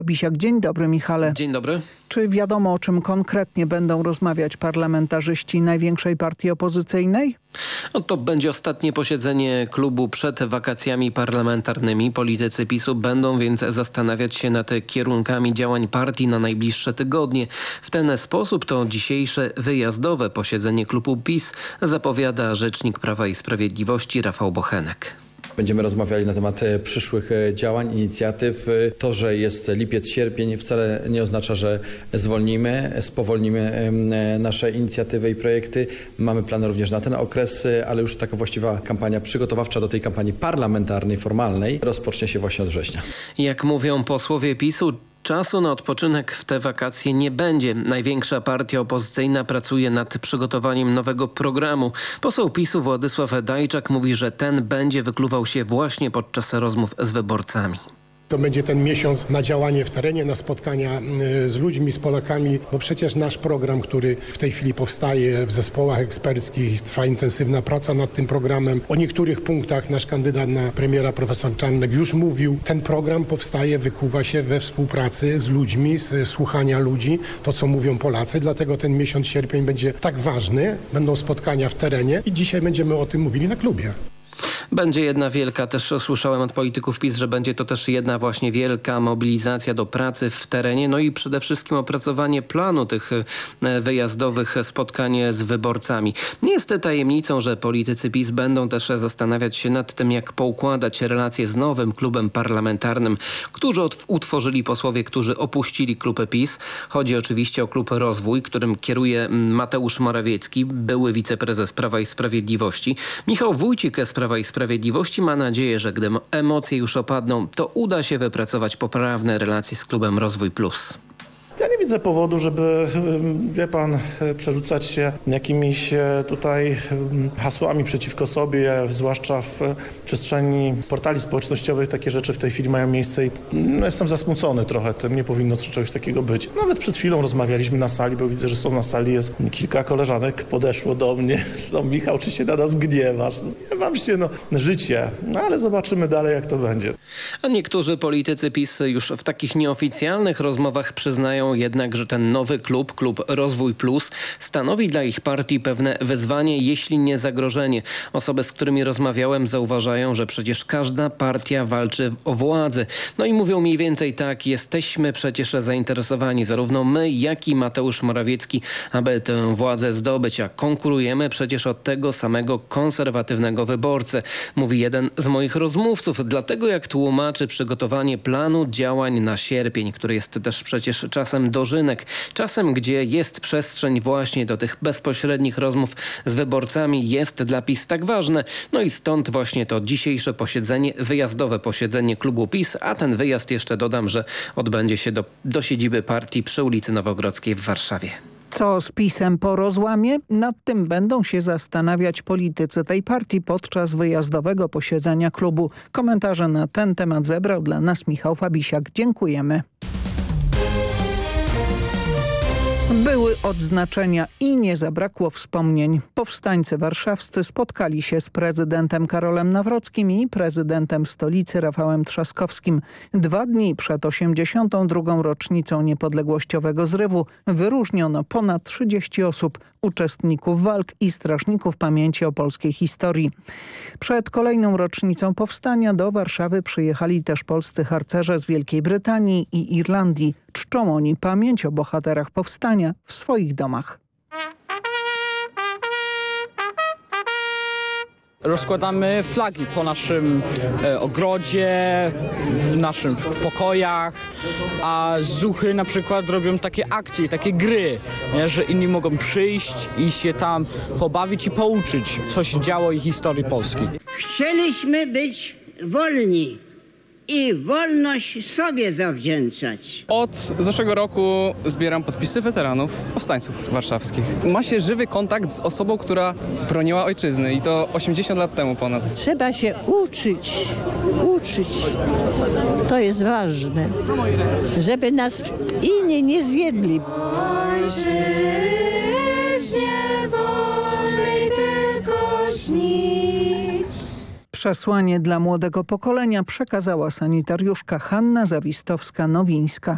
Bisiak, dzień dobry, Michale. Dzień dobry. Czy wiadomo, o czym konkretnie będą rozmawiać parlamentarzyści największej partii opozycyjnej? To będzie ostatnie posiedzenie klubu przed wakacjami parlamentarnymi. Politycy PiS-u będą więc zastanawiać się nad kierunkami działań partii na najbliższe tygodnie. W ten sposób to dzisiejsze wyjazdowe posiedzenie klubu PiS zapowiada rzecznik Prawa i Sprawiedliwości Rafał Bochenek. Będziemy rozmawiali na temat przyszłych działań, inicjatyw. To, że jest lipiec, sierpień wcale nie oznacza, że zwolnimy, spowolnimy nasze inicjatywy i projekty. Mamy plany również na ten okres, ale już taka właściwa kampania przygotowawcza do tej kampanii parlamentarnej, formalnej rozpocznie się właśnie od września. Jak mówią posłowie PiS-u, czasu na odpoczynek w te wakacje nie będzie. Największa partia opozycyjna pracuje nad przygotowaniem nowego programu. Poseł PiS-u Władysław Dajczak mówi, że ten będzie wykluwał się właśnie podczas rozmów z wyborcami. To będzie ten miesiąc na działanie w terenie, na spotkania z ludźmi, z Polakami, bo przecież nasz program, który w tej chwili powstaje w zespołach eksperckich, trwa intensywna praca nad tym programem. O niektórych punktach nasz kandydat na premiera profesor Czarnek już mówił. Ten program powstaje, wykuwa się we współpracy z ludźmi, z słuchania ludzi, to co mówią Polacy, dlatego ten miesiąc sierpień będzie tak ważny. Będą spotkania w terenie i dzisiaj będziemy o tym mówili na klubie. Będzie jedna wielka, też słyszałem od polityków PiS, że będzie to też jedna właśnie wielka mobilizacja do pracy w terenie, no i przede wszystkim opracowanie planu tych wyjazdowych spotkań z wyborcami. Nie jest tajemnicą, że politycy PiS będą też zastanawiać się nad tym, jak poukładać relacje z nowym klubem parlamentarnym, który utworzyli posłowie, którzy opuścili klub PiS. Chodzi oczywiście o klub Rozwój, którym kieruje Mateusz Morawiecki, były wiceprezes Prawa i Sprawiedliwości. Michał Wójcik z Prawa i Sprawiedliwości ma nadzieję, że gdy emocje już opadną, to uda się wypracować poprawne relacje z klubem Rozwój Plus. Ja nie widzę powodu, żeby, wie pan, przerzucać się jakimiś tutaj hasłami przeciwko sobie, zwłaszcza w przestrzeni portali społecznościowych. Takie rzeczy w tej chwili mają miejsce i jestem zasmucony trochę tym. Nie powinno czegoś takiego być. Nawet przed chwilą rozmawialiśmy na sali, bo widzę, że są na sali, jest kilka koleżanek, podeszło do mnie. No, Michał, czy się na nas gniewasz? No, wam się, życie. Ale zobaczymy dalej, jak to będzie. A niektórzy politycy PiS już w takich nieoficjalnych rozmowach przyznają jednak, że ten nowy klub Rozwój Plus, stanowi dla ich partii pewne wyzwanie, jeśli nie zagrożenie. Osoby, z którymi rozmawiałem, zauważają, że przecież każda partia walczy o władzę. No i mówią mniej więcej tak, jesteśmy przecież zainteresowani, zarówno my, jak i Mateusz Morawiecki, aby tę władzę zdobyć, a konkurujemy przecież od tego samego konserwatywnego wyborcę, mówi jeden z moich rozmówców. Dlatego, jak tłumaczy, przygotowanie planu działań na sierpień, który jest też przecież czasem dożynek, czasem, gdzie jest przestrzeń właśnie do tych bezpośrednich rozmów z wyborcami, jest dla PiS tak ważne. No i stąd właśnie to dzisiejsze posiedzenie, wyjazdowe posiedzenie klubu PiS, a ten wyjazd, jeszcze dodam, że odbędzie się do siedziby partii przy ulicy Nowogrodzkiej w Warszawie. Co z PiS-em po rozłamie? Nad tym będą się zastanawiać politycy tej partii podczas wyjazdowego posiedzenia klubu. Komentarze na ten temat zebrał dla nas Michał Fabisiak. Dziękujemy. Były odznaczenia i nie zabrakło wspomnień. Powstańcy warszawscy spotkali się z prezydentem Karolem Nawrockim i prezydentem stolicy Rafałem Trzaskowskim. 2 dni przed 82. rocznicą niepodległościowego zrywu wyróżniono ponad 30 osób, uczestników walk i strażników pamięci o polskiej historii. Przed kolejną rocznicą powstania do Warszawy przyjechali też polscy harcerze z Wielkiej Brytanii i Irlandii. Czczą oni pamięć o bohaterach powstania w swoich domach. Rozkładamy flagi po naszym ogrodzie, w naszych pokojach, a zuchy na przykład robią takie akcje, takie gry, nie? Że inni mogą przyjść i się tam pobawić i pouczyć, co się działo i historii Polski. Chcieliśmy być wolni i wolność sobie zawdzięczać. Od zeszłego roku zbieram podpisy weteranów, powstańców warszawskich. Ma się żywy kontakt z osobą, która broniła ojczyzny i to 80 lat temu ponad. Trzeba się uczyć. To jest ważne, żeby nas inni nie zjedli. Ojczyźnie wolnej tylko śnić. Przesłanie dla młodego pokolenia przekazała sanitariuszka Hanna Zawistowska-Nowińska.